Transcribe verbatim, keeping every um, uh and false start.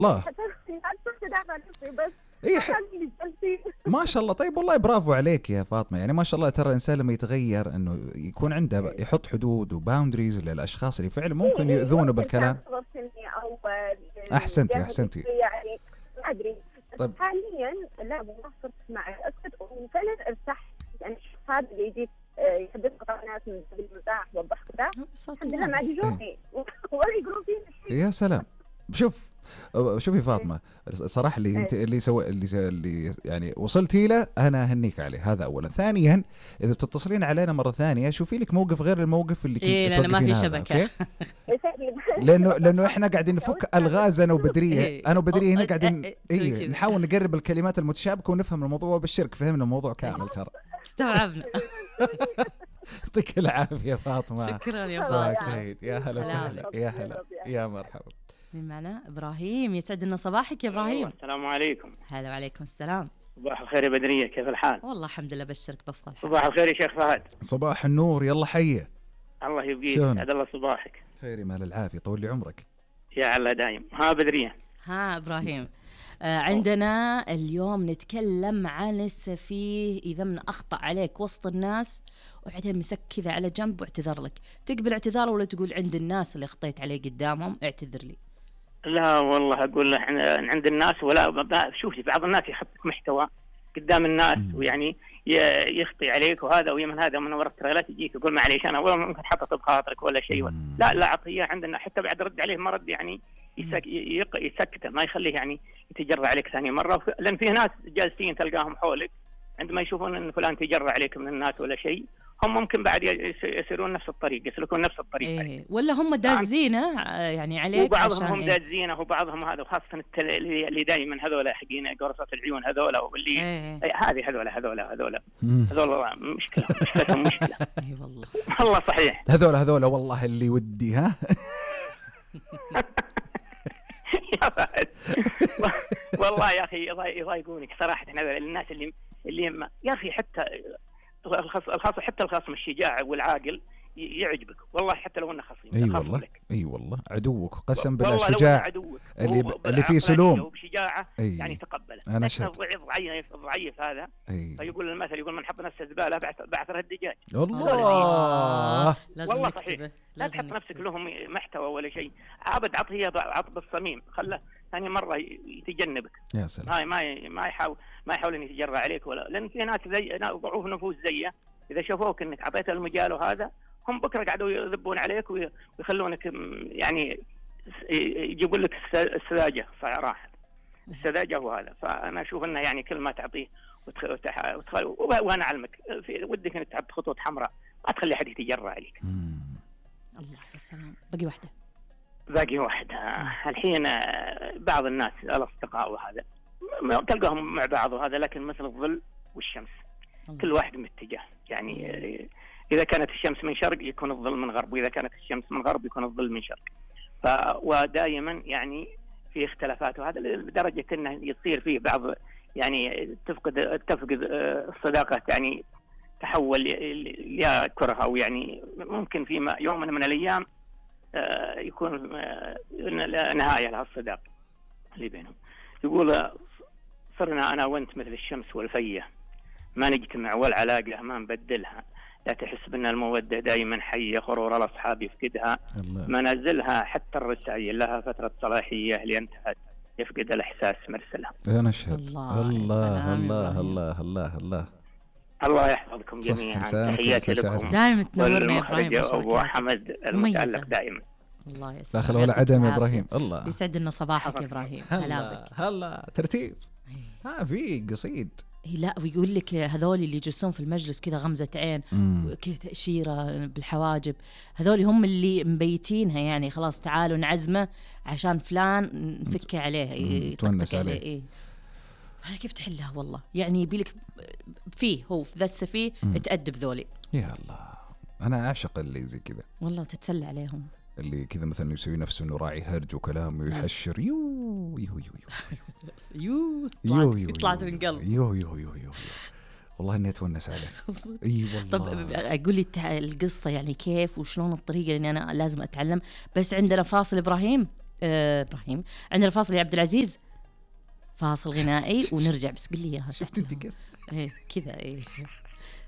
الله إيه ما شاء الله. طيب والله برافو عليك يا فاطمة. يعني ما شاء الله ترى الإنسان لما يتغير إنه يكون عنده يحط حدود وباوندريز للأشخاص اللي فعلا ممكن يؤذونه بالكلام. أحسنتي أحسنتي يعني ما أدري. طيب حاليا لا ما صرت معي أسكت وفعلا ارتحت. يعني هذا اللي يجي يحدث قناة من المزاح والضحك ده الحمد لله ما عاد يجوني ولا يقولون فيني. يا سلام. شوف شوفي فاطمة صراحة اللي انت اللي سوى اللي, اللي يعني وصلتي له انا اهنيك عليه. هذا اولا. ثانيا اذا بتتصلين علينا مرة ثانية شوفي لك موقف غير الموقف اللي كنت إيه لا ما في شبكة. لانه لانه احنا قاعدين نفك الغاز انا وبدرية. انا وبدرية هنا قاعدين ايه نحاول نقرب الكلمات المتشابكة ونفهم الموضوع بالشرك. فهمنا الموضوع كامل ترى. استوعبنا. يعطيك العافية فاطمة. شكرا يا صباحك سعيد. يا هلا وسهلا. يا هلا يا مرحبا. من معنا إبراهيم. يسعد لنا صباحك يا إبراهيم. السلام عليكم. هلا وعليكم السلام. صباح الخير يا بدرية كيف الحال؟ والله الحمد لله بشرك بأفضل حال. صباح الخير يا شيخ فهد. صباح النور. يلا حية. الله يبقيك. سعد الله صباحك. خير مال العافية. طول لي عمرك. يا على دايم. ها بدرية. ها إبراهيم. آه عندنا اليوم نتكلم عن السفيه إذا من أخطأ عليك وسط الناس وبعدين مسك كذا على جنب واعتذر لك، تقبل اعتذاره ولا تقول عند الناس اللي خطيت عليه قدامهم اعتذر لي؟ لا والله أقول عند الناس. ولا شوفي بعض الناس يحطك محتوى قدام الناس م. ويعني يخطي عليك وهذا ويمن هذا من ورا التريلات يجيك يقول معليش أنا ولا ممكن حطت بخاطرك ولا شيء. لا لا عطية عندنا حتى بعد رد عليه مرد يعني يسك يسكته ما يخليه يعني يتجرأ عليك ثاني مرة. لأن فيه ناس جالسين تلقاهم حولك عندما يشوفون أن فلان تجرأ عليك من الناس ولا شيء هم ممكن بعد يسيرون نفس الطريق يسلكون نفس الطريق. إيه. ولا هم دازينه يعني عليك وبعضهم هم إيه؟ دازينه وبعضهم هذا وخاصة اللي دائما هذول حقين قرصة العيون هذول واللي إيه. هذه هذول هذول هذول هذول مشكلة مشكلتهم مشكلة. اي والله والله صحيح هذول هذول والله اللي ودي ها والله يا أخي يضايقونك صراحة هذول الناس اللي اللي يا أخي حتى الخاص حتى الخصم الشجاع والعاقل يعجبك والله حتى لو انه خصيم. اي والله اي والله عدوك قسم بالله شجاع اللي ب... اللي فيه سلوم وبشجاعه أي. يعني تقبله. انا شفت الضعيف ضعيف ضعيف هذا أي. فيقول المثل يقول من حط نفسه زباله بعثره الدجاج. والله والله صحيح لا تحط نفسك لهم محتوى ولا شيء. عابد عطيه عطب الصميم خله ثاني مره يتجنبك. يا سلام. هاي ما ما يحاول ما يحاول ان يتجرأ عليك ولا لان في ناس زي ضعوف نفوس زيه اذا شافوك انك اعطيت المجال وهذا هم بكره قاعدوا يذبون عليك ويخلونك يعني يجيبوا لك السذاجه صراحه. السذاجه هو هذا. فانا اشوف انه يعني كل ما تعطيه وتخ... وانا اعلمك في ودك انك تعطي خطوط حمراء ما تخلي احد يتجرأ عليك. الله يا سلام. باقي واحده باقي واحده الحين بعض الناس الاصدقاء وهذا تلقاهم مع بعض وهذا لكن مثل الظل والشمس الله. كل واحد متجه يعني إذا كانت الشمس من شرق يكون الظل من غرب وإذا كانت الشمس من غرب يكون الظل من شرق. ف ودائما يعني في اختلافات وهذا لدرجة أنه يصير فيه بعض يعني تفقد تفقد الصداقة يعني تحول يا كره أو يعني ممكن في يوم من الأيام يكون نهاية لها الصداقة اللي بينهم. يقول صرنا أنا وأنت مثل الشمس والفية ما نجتمع والعلاقة ما نبدلها لا تحس بأن المودة دائما حية غرور الأصحاب يفقدها منازلها حتى الرسائل لها فترة صلاحية لانتهت يفقد الإحساس مرسلها. أنا أشهد. الله الله الله الله الله الله الله يحفظكم جميعا. تحياتي لكم دائما تنورنا يا إبراهيم أبو حمد المتألق دائما. الله يسعدك. لا خلو ولا عدم يا إبراهيم. الله يسعد لنا صباحك يا إبراهيم. هلا بك. هلا ترتيب ها في قصيد. لا ويقول لك هذول اللي يجلسون في المجلس كذا غمزة عين وكذا تأشيرة بالحواجب هذول هم اللي مبيتينها يعني خلاص تعالوا نعزمه عشان فلان نفكه عليه يتونس عليه. إيه هذا كيف تحلها والله يعني يبيلك فيه هو في ذا السفيه تأدب ذولي. يا الله أنا أعشق اللي زي كذا والله تتسلى عليهم اللي كذا مثلا يسوي نفسه إنه راعي هرج وكلام ويحشر يو يو يو يو يو يو طلعت من قلب يو يو يو يو والله إني أتونس عليه. أي والله. طب أقول لي القصة يعني كيف وشلون الطريقة لأني أنا لازم أتعلم بس عندنا فاصل إبراهيم آه ابراهيم. عندنا فاصل يا عبد العزيز، فاصل غنائي ونرجع. بس قل لي اياها. شفت انت كيف؟ ايه كذا ايه